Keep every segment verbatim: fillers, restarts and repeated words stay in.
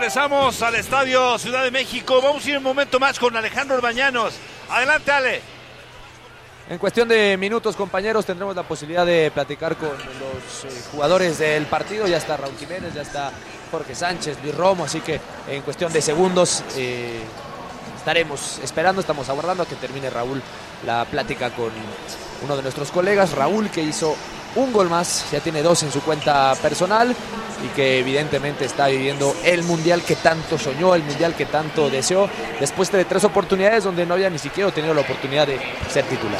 regresamos al Estadio Ciudad de México. Vamos a ir un momento más con Alejandro Orbañanos. Adelante, Ale. En cuestión de minutos, compañeros, tendremos la posibilidad de platicar con los eh, jugadores del partido. Ya está Raúl Jiménez, ya está Jorge Sánchez, Luis Romo, así que en cuestión de segundos eh, estaremos esperando, estamos aguardando a que termine Raúl la plática con uno de nuestros colegas. Raúl, que hizo un gol más, ya tiene dos en su cuenta personal y que evidentemente está viviendo el mundial que tanto soñó, el mundial que tanto deseó, después de tres oportunidades donde no había ni siquiera tenido la oportunidad de ser titular.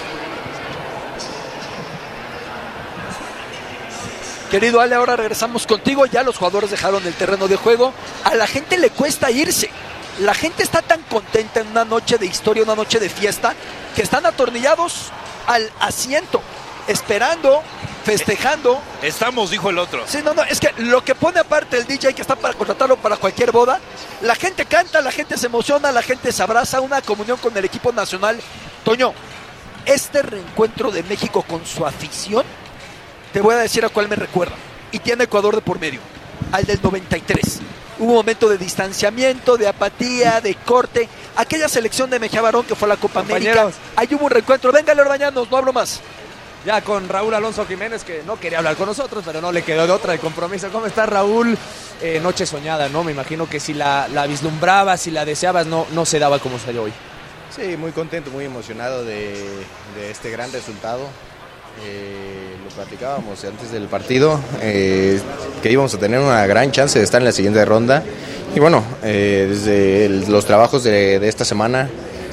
Querido Ale, ahora regresamos contigo. Ya los jugadores dejaron el terreno de juego. A la gente le cuesta irse. La gente está tan contenta en una noche de historia, una noche de fiesta, que están atornillados al asiento, esperando, festejando. Estamos, dijo el otro. Sí, no, no, es que lo que pone aparte el D J, que está para contratarlo para cualquier boda, la gente canta, la gente se emociona, la gente se abraza, una comunión con el equipo nacional. Toño, este reencuentro de México con su afición, te voy a decir a cuál me recuerda, y tiene Ecuador de por medio, al del noventa y tres. Hubo un momento de distanciamiento, de apatía, de corte. Aquella selección de Mejía Barón que fue a la Copa América. Ahí hubo un reencuentro. Véngale, Orbañanos, no hablo más. Ya con Raúl Alonso Jiménez, que no quería hablar con nosotros, pero no le quedó de otra el compromiso. ¿Cómo está, Raúl? Eh, noche soñada, ¿no? Me imagino que si la, la vislumbrabas, si la deseabas, no, no se daba como salió hoy. Sí, muy contento, muy emocionado de, de este gran resultado. Eh, lo platicábamos antes del partido, eh, que íbamos a tener una gran chance de estar en la siguiente ronda. Y bueno, eh, desde el, los trabajos de, de esta semana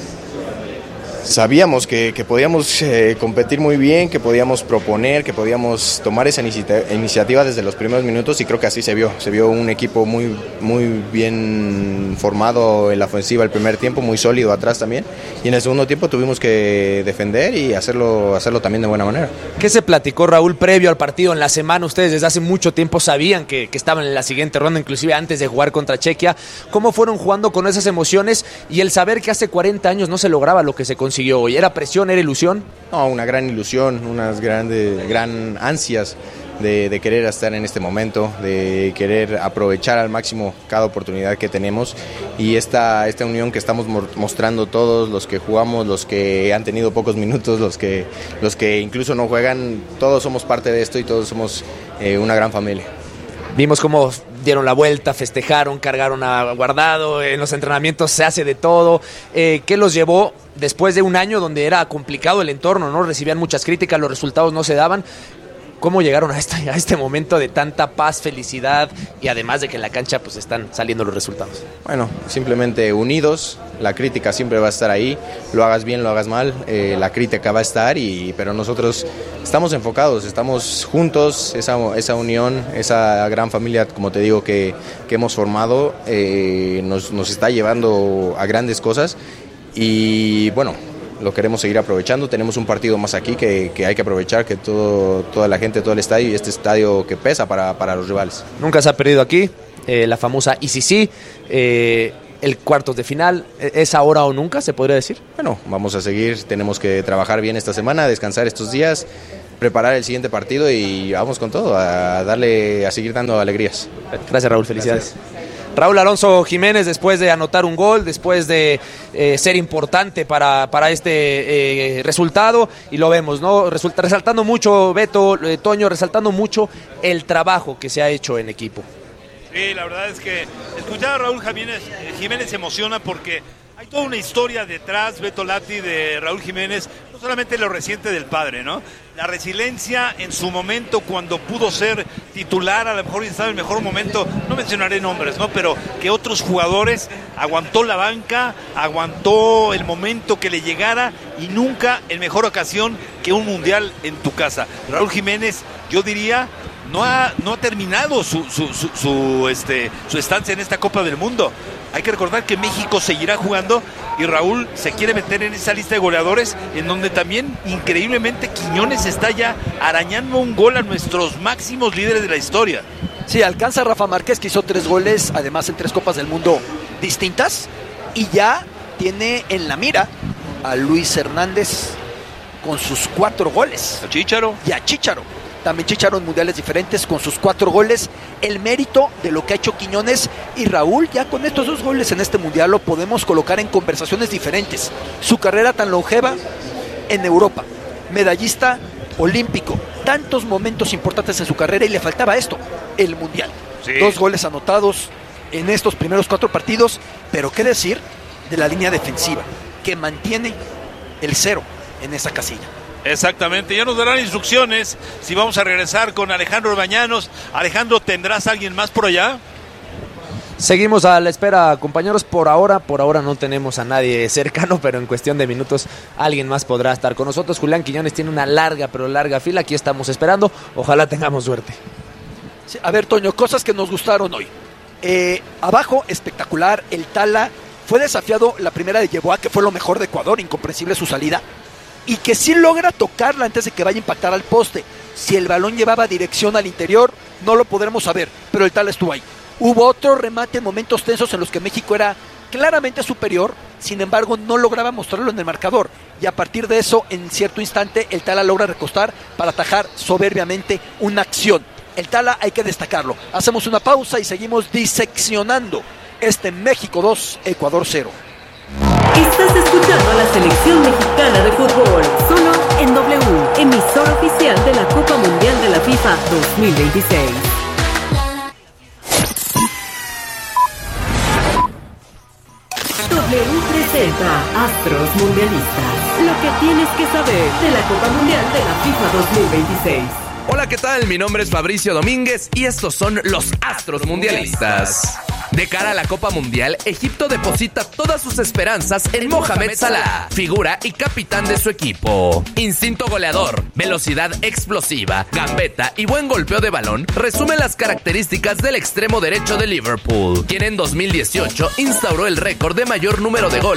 sabíamos que, que podíamos eh, competir muy bien, que podíamos proponer, que podíamos tomar esa inicia- iniciativa desde los primeros minutos, y creo que así se vio. Se vio un equipo muy, muy bien formado en la ofensiva el primer tiempo, muy sólido atrás también, y en el segundo tiempo tuvimos que defender y hacerlo, hacerlo también de buena manera. ¿Qué se platicó, Raúl, previo al partido en la semana? Ustedes desde hace mucho tiempo sabían que, que estaban en la siguiente ronda, inclusive antes de jugar contra Chequia. ¿Cómo fueron jugando con esas emociones y el saber que hace cuarenta años no se lograba lo que se consiguió hoy? ¿Era presión, era ilusión? No, una gran ilusión, unas grandes, gran ansias de, de querer estar en este momento, de querer aprovechar al máximo cada oportunidad que tenemos, y esta, esta unión que estamos mostrando todos, los que jugamos, los que han tenido pocos minutos, los que, los que incluso no juegan, todos somos parte de esto y todos somos eh, una gran familia. Vimos cómo dieron la vuelta, festejaron, cargaron a Guardado, en los entrenamientos se hace de todo. Eh, ¿Qué los llevó después de un año donde era complicado el entorno, no recibían muchas críticas, los resultados no se daban? ¿Cómo llegaron a este, a este momento de tanta paz, felicidad, y además de que en la cancha pues están saliendo los resultados? Bueno, simplemente unidos. La crítica siempre va a estar ahí, lo hagas bien, lo hagas mal, eh, la crítica va a estar, y, pero nosotros estamos enfocados, estamos juntos, esa, esa unión, esa gran familia, como te digo, que, que hemos formado, eh, nos, nos está llevando a grandes cosas, y bueno, lo queremos seguir aprovechando. Tenemos un partido más aquí que, que hay que aprovechar, que todo, toda la gente, todo el estadio, y este estadio que pesa para, para los rivales. Nunca se ha perdido aquí, eh, la famosa I C C, eh, el cuartos de final, ¿es ahora o nunca, se podría decir? Bueno, vamos a seguir, tenemos que trabajar bien esta semana, descansar estos días, preparar el siguiente partido y vamos con todo, a darle, a seguir dando alegrías. Gracias, Raúl, felicidades. Gracias. Raúl Alonso Jiménez, después de anotar un gol, después de eh, ser importante para, para este eh, resultado, y lo vemos, ¿no? Resulta, resaltando mucho, Beto, eh, Toño, resaltando mucho el trabajo que se ha hecho en equipo. Sí, la verdad es que escuchar a Raúl Jiménez, Jiménez emociona porque hay toda una historia detrás, Beto Lati, de Raúl Jiménez, no solamente lo reciente del padre, ¿no? La resiliencia en su momento cuando pudo ser titular, a lo mejor estaba en el mejor momento, no mencionaré nombres, ¿no? Pero que otros jugadores aguantó la banca, aguantó el momento que le llegara, y nunca en mejor ocasión que un mundial en tu casa. Raúl Jiménez, yo diría, no ha, no ha terminado su, su, su, su, este, su estancia en esta Copa del Mundo. Hay que recordar que México seguirá jugando, y Raúl se quiere meter en esa lista de goleadores, en donde también increíblemente Quiñones está ya arañando un gol a nuestros máximos líderes de la historia. Sí, alcanza a Rafa Márquez, que hizo tres goles, además en tres Copas del Mundo distintas, y ya tiene en la mira a Luis Hernández con sus cuatro goles. A Chícharo. Y a Chícharo. también chicharon mundiales diferentes con sus cuatro goles. El mérito de lo que ha hecho Quiñones y Raúl, ya con estos dos goles en este mundial lo podemos colocar en conversaciones diferentes. Su carrera tan longeva en Europa, medallista olímpico, tantos momentos importantes en su carrera y le faltaba esto, el mundial. Sí. Dos goles anotados en estos primeros cuatro partidos, pero qué decir de la línea defensiva, que mantiene el cero en esa casilla. Exactamente, ya nos darán instrucciones si vamos a regresar con Alejandro Bañanos. Alejandro, ¿tendrás a alguien más por allá? Seguimos a la espera, compañeros. Por ahora, por ahora no tenemos a nadie cercano, pero en cuestión de minutos alguien más podrá estar con nosotros. Julián Quiñones tiene una larga, pero larga fila. Aquí estamos esperando. Ojalá tengamos suerte. Sí, a ver, Toño, cosas que nos gustaron hoy. Eh, abajo, espectacular. El Tala fue desafiado la primera de Yeboah, que fue lo mejor de Ecuador. Incomprensible su salida. Y que sí logra tocarla antes de que vaya a impactar al poste. Si el balón llevaba dirección al interior, no lo podremos saber, pero el Tala estuvo ahí. Hubo otro remate en momentos tensos en los que México era claramente superior, sin embargo no lograba mostrarlo en el marcador. Y a partir de eso, en cierto instante, el Tala logra recostar para atajar soberbiamente una acción. El Tala hay que destacarlo. Hacemos una pausa y seguimos diseccionando este México dos, Ecuador cero. Estás escuchando a la selección mexicana de fútbol, solo en W, emisora oficial de la Copa Mundial de la FIFA dos mil veintiséis. W presenta Astros Mundialistas, lo que tienes que saber de la Copa Mundial de la FIFA dos mil veintiséis. Hola, ¿qué tal? Mi nombre es Fabricio Domínguez y estos son los Astros Mundialistas. De cara a la Copa Mundial, Egipto deposita todas sus esperanzas en Mohamed Salah, figura y capitán de su equipo. Instinto goleador, velocidad explosiva, gambeta y buen golpeo de balón resumen las características del extremo derecho de Liverpool, quien en dos mil dieciocho instauró el récord de mayor número de goles